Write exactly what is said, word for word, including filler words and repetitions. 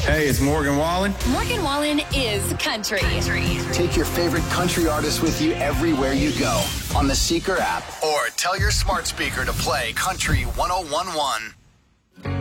Hey, it's Morgan Wallen. Morgan Wallen is country. country. Take your favorite country artists with you everywhere you go on the Seeker app, or tell your smart speaker to play Country one oh one one.